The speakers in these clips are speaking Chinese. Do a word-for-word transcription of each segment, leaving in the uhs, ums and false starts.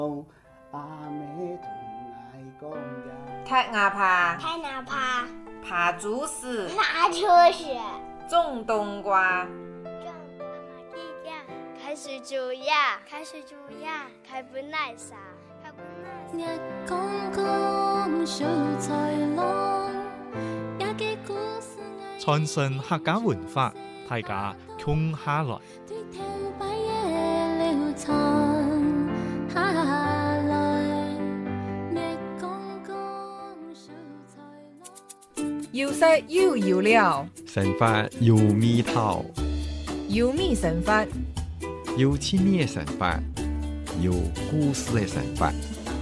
太牙爬、 太牙爬、 爬竹丝、 爬竹丝、 种冬瓜、 开水煮鸭、开水煮鸭、开本奶茶、开本奶茶。 剛剛小才郎，也記故事傳承客家文化，大家共下來。 要食要要料， 神法有味道， 有味神法， 有千年神法，有故事的神法。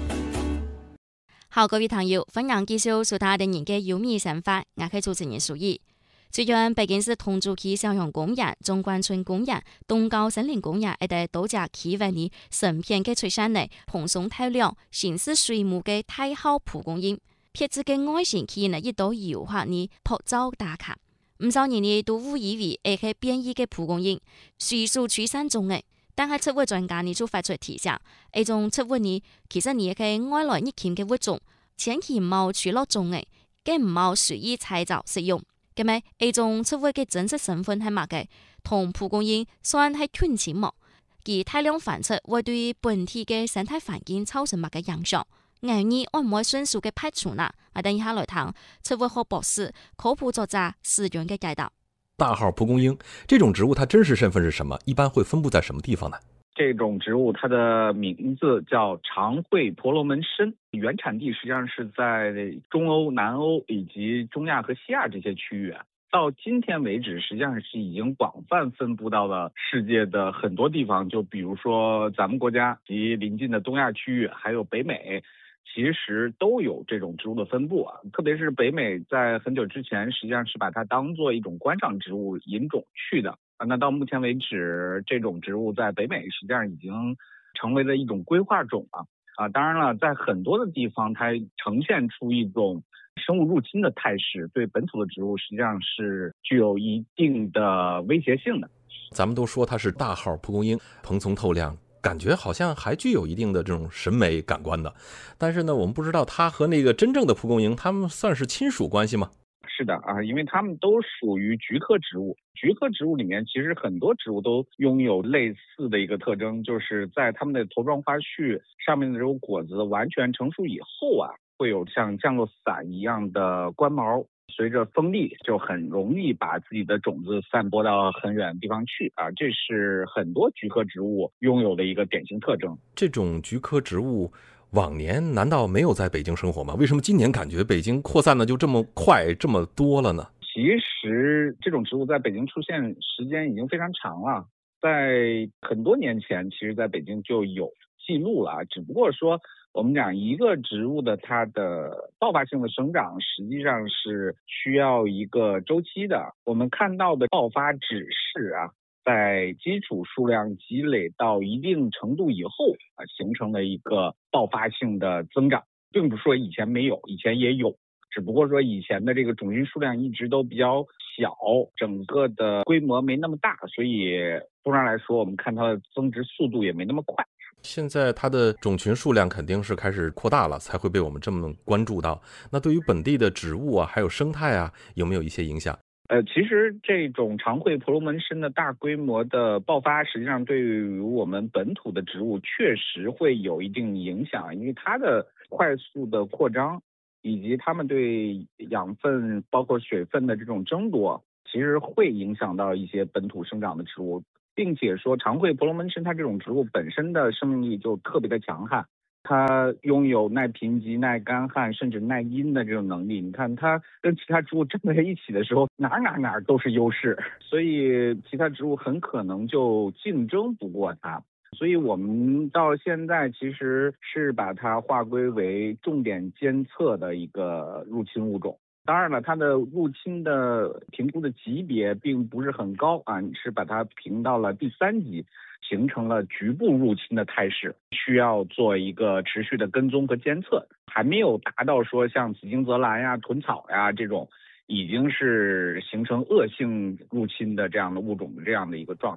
好，各位朋友，歡迎繼續收睇第二嘅有味神法，我係主持人蘇怡。最近北京市通州區朝陽公園、中關村公園、東高森林公園一帶多隻企業呢成片嘅水杉呢蓬鬆透亮、形似水母嘅大號蒲公英。撇子嘅外形企業呢，一度誘惑你拍照打卡。唔少人呢都誤以為係係變異嘅蒲公英，水樹吹散中嘅。但係植物專家呢就發出提醒，呢種植物呢其實呢係外來入侵嘅物種，千祈唔好取落種嘅，更唔好隨意採集食用。咁咪呢種植物嘅真實身份係乜嘅？同蒲公英算係近親麼？其大量繁殖會對本地嘅生態環境造成乜嘅影響？藝兒可唔可以迅速嘅排除呢？我等一下來談植物學博士、科普作者史源嘅解答。 大號蒲公英這種植物，它真實身份是什麼？一般會分布在什麼地方呢？ 這種植物它的名字叫長喙婆羅門參，原產地實際上是在中歐、南歐以及中亞和西亞這些區域。到今天為止，實際上是已經廣泛分布到了世界的很多地方，就比如說咱們國家及鄰近的東亞區域，還有北美。其實都有這種植物的分布啊，特別是北美在很久之前實際上是把它當做一種觀賞植物引種去的啊。那到目前為止，這種植物在北美實際上已經成為了一種規劃種了啊。當然了，在很多的地方，它呈現出一種生物入侵的態勢，對本土的植物實際上是具有一定的威脅性的。 咱們都說它是大號蒲公英，蓬鬆透亮，感覺好像還具有一定的這種審美感官的，但是呢，我們不知道它和那個真正的蒲公英，它們算是親屬關係嗎？ 是的啊，因為它們都屬於菊科植物。菊科植物裡面，其實很多植物都擁有類似的一個特徵，就是在它們的頭狀花序上面的這種果子完全成熟以後啊，會有像降落傘一樣的冠毛。隨着風力就很容易把自己的種子散播到很遠的地方去啊，這是很多菊科植物擁有的一個典型特徵。 這種菊科植物往年難道沒有在北京生活嗎？為什麼今年感覺北京擴散的就這麼快這麼多了呢？ 其實這種植物在北京出現時間已經非常長了，在很多年前其實在北京就有記錄了，只不過說我們講一個植物的它的爆發性的生長實際上是需要一個周期的。我們看到的爆發只是啊，在基礎數量積累到一定程度以後啊，形成了一個爆發性的增長，並不是說以前沒有，以前也有，只不過說以前的這個種群數量一直都比較小，整個的規模沒那麼大，所以通常來說我們看它的增殖速度也沒那麼快。 現在它的種群數量肯定是開始擴大了，才會被我們這麼關注到。那對於本地的植物啊，還有生態啊，有沒有一些影響？ 呃，其實這種長喙婆羅門參的大規模的爆發，實際上對於我們本土的植物確實會有一定影響，因為它的快速的擴張，以及它們對養分包括水分的這種爭奪，其實會影響到一些本土生長的植物。並且說長喙婆羅門參它這種植物本身的生命力就特別的強悍，它擁有耐貧瘠、耐乾旱甚至耐陰的這種能力。你看它跟其他植物站在一起的時候，哪哪哪都是優勢，所以其他植物很可能就競爭不過它。所以我們到現在其實是把它劃歸為重點監測的一個入侵物種。當然了，它的入侵的評估的級別並不是很高啊，你是把它評到了第三級，形成了局部入侵的態勢，需要做一個持續的跟蹤和監測，還沒有達到說像紫荊澤蘭呀、豚草呀這種已經是形成惡性入侵的這樣的物種的這樣的一個狀態。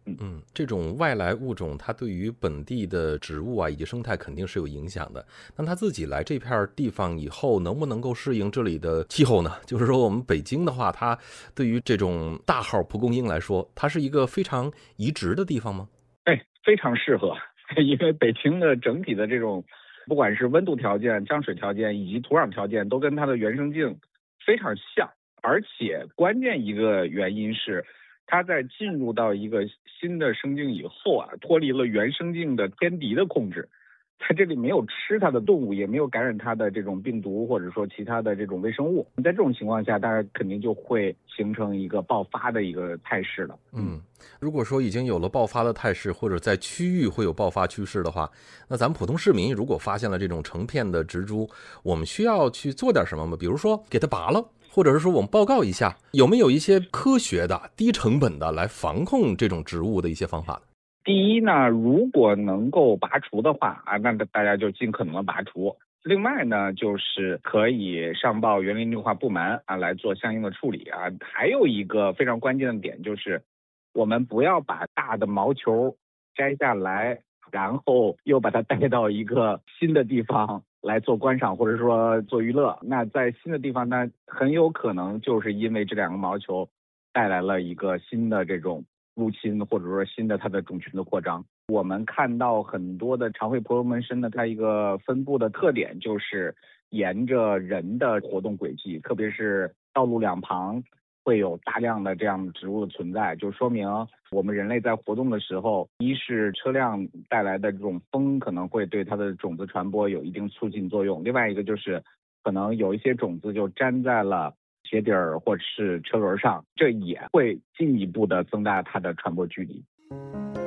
嗯嗯，这种外来物种它对于本地的植物啊以及生态肯定是有影响的。那它自己来这片地方以后，能不能够适应这里的气候呢？就是说我们北京的话，它对于这种大号蒲公英来说，它是一个非常宜植的地方吗？ 哎，非常适合，因为北京的整体的这种不管是温度条件、降水条件以及土壤条件都跟它的原生境非常像，而且关键一个原因是它在进入到一个新的生境以后啊，脱离了原生境的天敌的控制，在这里没有吃它的动物，也没有感染它的这种病毒或者说其他的这种微生物，在这种情况下，大家肯定就会形成一个爆发的一个态势了。 嗯，如果说已经有了爆发的态势，或者在区域会有爆发趋势的话，那咱们普通市民如果发现了这种成片的植株，我们需要去做点什么吗？比如说给它拔了，或者是说我们报告一下，有没有一些科学的、低成本的来防控这种植物的一些方法呢？ 第一呢，如果能够拔除的话啊，那大家就尽可能的拔除。另外呢，就是可以上报园林绿化部门啊来做相应的处理啊。还有一个非常关键的点就是，我们不要把大的毛球摘下来，然后又把它带到一个新的地方来做观赏或者说做娱乐。那在新的地方呢，很有可能就是因为这两个毛球带来了一个新的这种入侵，或者说新的它的种群的扩张。我们看到很多的长喙婆罗门参的它一个分布的特点就是沿着人的活动轨迹，特别是道路两旁会有大量的这样的植物的存在，就说明我们人类在活动的时候，一是车辆带来的这种风可能会对它的种子传播有一定促进作用，另外一个就是可能有一些种子就粘在了鞋底儿或者是车轮上，这也会进一步的增大它的传播距离。